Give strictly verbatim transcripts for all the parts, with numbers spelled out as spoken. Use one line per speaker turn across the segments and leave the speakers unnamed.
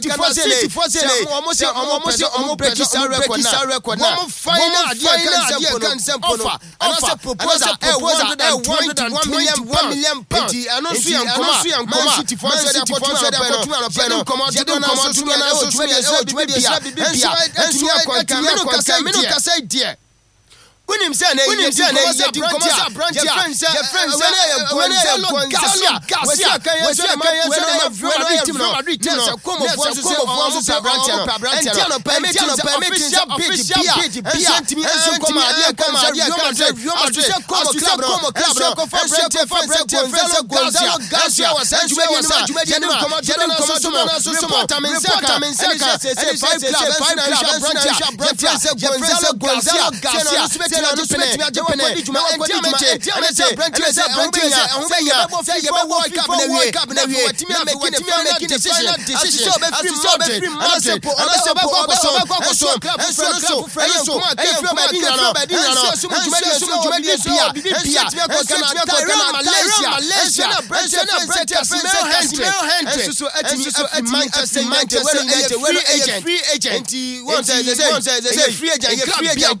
Kana city for say omo say omo say omo break this record na. Omo final idea kan sempo no. Offer proposal one hundred one million pounds. Enti ano so yan koma. Man city for say dey for say dey for no. Come on, do na so do na so do na bibia. Ensu akwanka me no kasa me no kasa dia. Unim say na unim say na ye di commercial branch ya friends ya friends na when ya Garcia Garcia kan ya say man ya say na victim no na come for so for so branch no enti no permit no permit official page bia enso come ade come ade come say you must say come club no club no for branch for branch Gonzalo Gonzalo Garcia was sent to me you no come out no come out so so report am saka say five club financial branch ya Gonzalo Gonzalo Garcia na no spend me aje pene juma enti amete amete branch say ahubenya ahubenya say ye be world cup na wie na wie timi make the final decision decision be free mouth and say po and say po obaso obaso club so so come and free badina no badina so juma de so juma de bia bia Ghana Ghana Malaysia Malaysia branch na branch Casimiro Henry so atimi so Manchester Manchester free agent free agent one say say free agent free agent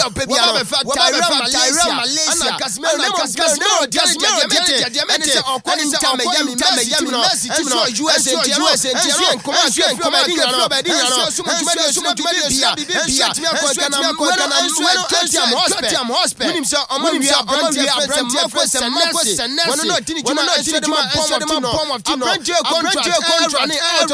bia Tyra Malaysia and Casimiro Casimiro Casimiro Diamante and in time Miami Miami no so U S A U S A and come on come on no so much money so much money bia bia Ghana Ghana Tottenham Hotspur Hotspur nim say omo wi abranti friends and Marcus and Nancy one no tini juma answer the form of team abranti contract running out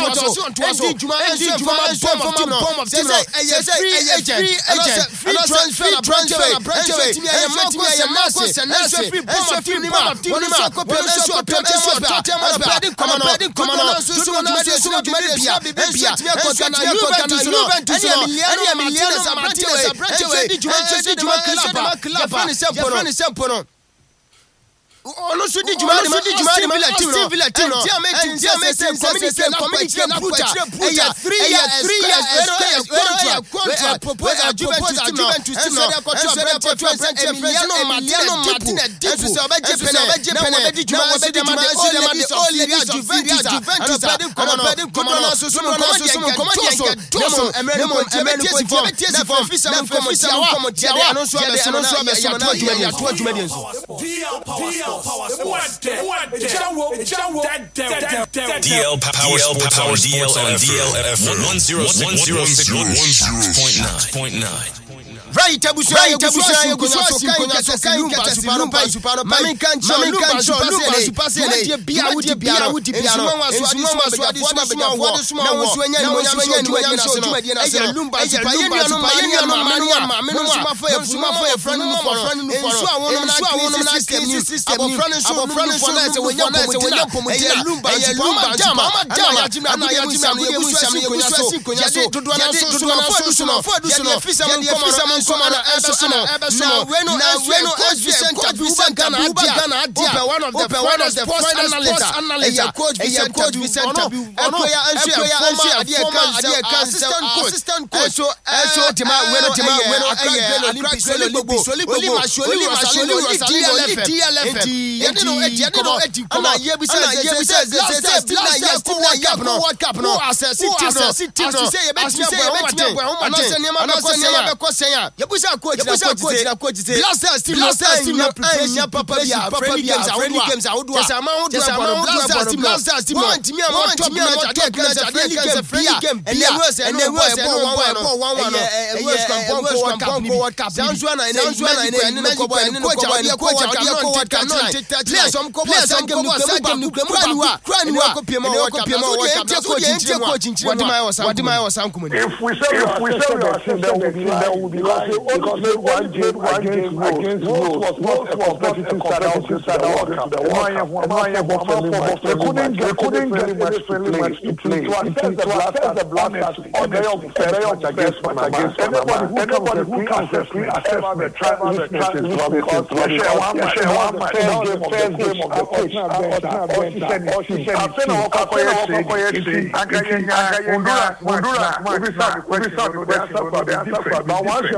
on so juma answer form of team say free agent free transfer transfer branch timi ya Marcus and Nancy and free bomb of team ma one so ko pe so pe so Tottenham come on come on so so so bia bia Ghana Juventus no any Emiliano Martinez branch di juma club club fan sempo no ono so di juma no di juma ni villa team no villa team no enti amete communicate communicate na puta eh three years three years contract proposal Juventus team no contract Emiliano Martinez depu so obeje pene na obeje juma obeje juma so dem the all area Juventus Juventus come on come on so so come on so come on so emeno emeno ko na for official come dia wa no so abeso no so abeso na ya to juma di nso
D L Power Sports D L on D L F M one oh six point nine.
Right abusu right abusu agusu asinkonya sokai supano supano mami kancho lumba supase ne bia wudi bia wudi bia no ensumo waso adi suma bega fo na wosu enya ni wosu enya ni wonya so no eya lumba supano supano ya no manu ama me no suma fo ya suma fo ya franu no fo ensu awon no na awon na system abofranu so abofranu so na se wonya pomo eya lumba supano dama dama ana ya jima no ye busu asinkonya so dodo na so dodo na fo so no fo so no fisa mo come on answer no now when no coach Vicente Vicente Ghana Ghana one of the one of the sports analyst a coach Vicente coach Vicente okoya answer answer former assistant coach assistant coach so so tema when tema when Olympics Olympics Olympics Olympics D L F yede no yede no eti come on ye bi say ye bi say last year World Cup no access team no say ye beti boy home ten na say nema be question ya Yebusa coach na coach na coach say blasters team blasters team na prepare papa bia friendly games friendly games ahodo just amount do blasters team blasters team one team one top match ade kan friendly game friendly game bia and then was no one one one eh World Cup World Cup Zanzu na na na na coach and coach ade coach ade coach can not play some players some game game no kwaniwa kwaniwa ko pema World Cup World Cup coach coach what my was what my was ankomani
if we say if we say there will be because they one game against against was not a competitive start out the one they couldn't get couldn't get much friendly match to play to assess the blasters on the match against against anybody who can assess the tribal weaknesses because share one match share one match first game of the coach I said no Okoye say Akanya Undura Undura we start we start with that but once you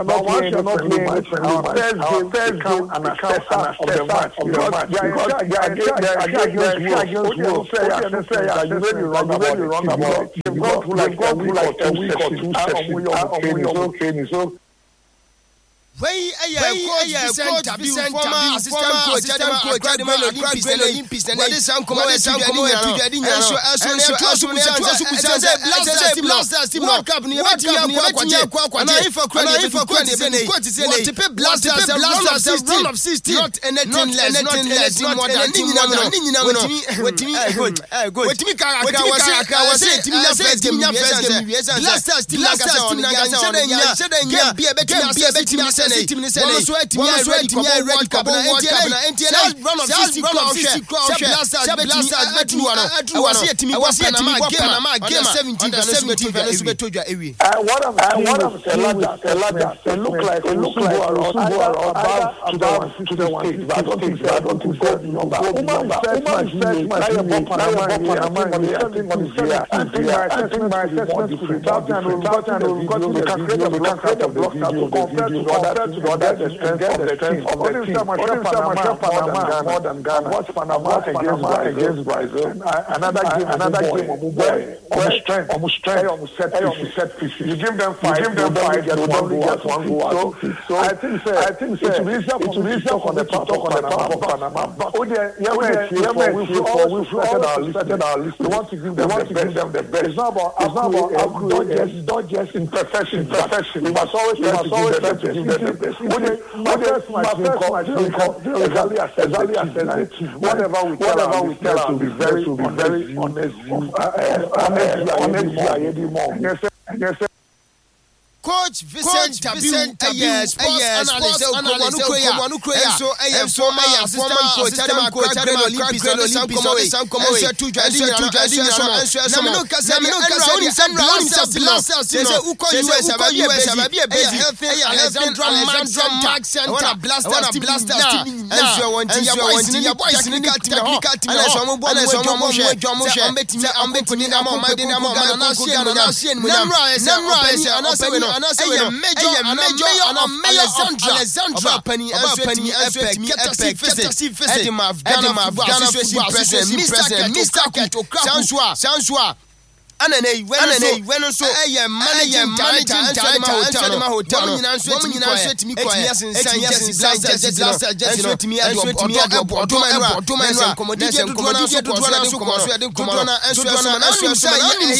not playing a friendly match, our first game become an assessor of the match. Because they are against rules. You may be wrong about it. They've gone through like a week or two sessions. So
Wey aye coach Vincent former assistant coach Adam coach Adam Olympics and Olympics and this some come we some come we to jadi nya so so so so so so blast blast team World Cup ni what team kwa kwa na if kwa na if kwa ni say what tip blast blast run of sixteen not anything less not less more than ni nyina no ni nyina no wetimi good good wetimi ka ka was say team na first game na first game blasters team na team na say nya say nya be be be team ni say one so team ya ready come ready come na ntn run of sixty crowd share blasters blasters betu wa no was say team was say team game na game seventeen seventeen so betu dwa ewie
what of what of Selada Selada they look like they look like above to the one but I don't think so I don't think so number number first match I am Panama I think my assessment my assessment is different and we got to calculate the block out of block out to compare to other to the other the strength of the team of the team Panama more than Ghana watch Panama against Brazil another game another game on strength on strength on set on set pieces you give them five give them five get one goal get one goal so I think say I think say it will be easier on the top on the top of Panama but oh yeah yeah we we started our list started our list we want to give them want to give them the best it's not about it's not about not just not just in perfection perfection we must always we must always try to give them the best my first match exactly as exactly as whatever we whatever we tell to be very to be very honest honest honest
Coach Vincent Vincent yes sports analyst analyst Kwanu Kwanu so eh former assistant coach Adam coach Adam Olympics Olympics some come away to jadi so so no kasa no kasa oni some blasters blasters say who call you as ababi ababi ababi Alexandra Max and one blasters blasters team and so one team one team boys technical team and so mo bo so mo mo dwamo hwe ambetimi ambetimi na mo ma de na mo na Ghana na sien mu na na na anase we major major Alexandra Alexandra Penny Penny Epic Epic Visit Edim of Ghana Ghana president Mister Mister Sansua Sansua anane when when so eh managing director Anselma Hotel no nyina nso etimi nso etimi kwa etimi yes blasters blasters no etimi ado ado ado ado man accommodation accommodation do do na so ko so ade ko na enso enso enso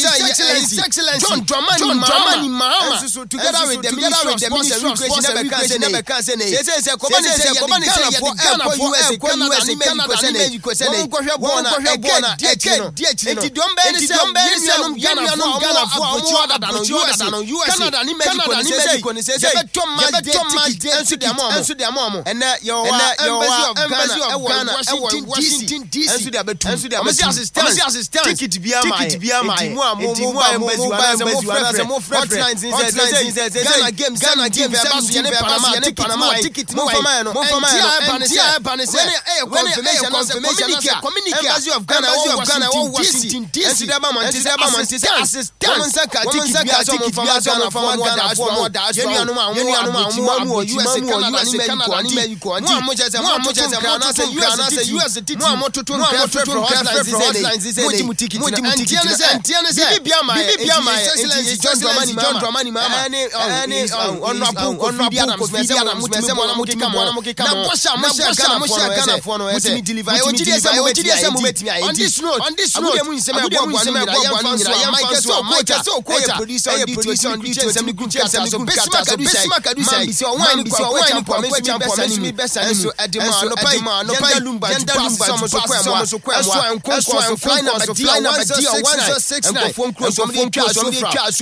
his excellence John Dramani Dramani Mahama together with the minister of sports and recreation never can say say say ko ba say ko ba say for Ghana for U S Canada ni Mexico say mo ko hwe bona eke die enti dombe ni say Ghana for Ghana for what than U S Canada ni Mexico ni say say betom match enso de amo enso de amo and your embassy of Ghana Washington D C enso de betom enso de assistant assistant ticket bia mai ticket bia mai mo mo embassy wana mo hotline say Ghana games Ghana games embassy ne Panama ne Panama ticket mo fama no mo fama no tia ba ne say confirmation confirmation embassy of Ghana Washington D C enso de ba man say ba man say assistant saka ticket bia so mo fama Ghana for mo da for mo da so yenu ma mo mo U S Canada ni Mexico mo mo jese mo mo jese Ghana say U S ticket mo mo toto mo toto hotline say mo timu ticket mo timu ticket antia ne say bia ma bia ma excellence John Dramani John Dramani ma ani ani ono apu ono apu ko bia na mo timu mo na mo timu mo na mo keka mo na bosha mo Ghana mo Ghana for no mo timu deliver o ti dey say mo ti dey say mo betimi on this note on this note mo nsema bo bo ni ra ya Mike so coach so coach producer on producer on duty some group chat so besima kadu say man bi say one bi say one kwa me champion me besa ni so edema no pai no pai lumba so so kwa mo so kwa mo so so fly na dia one zero six nine and phone cross so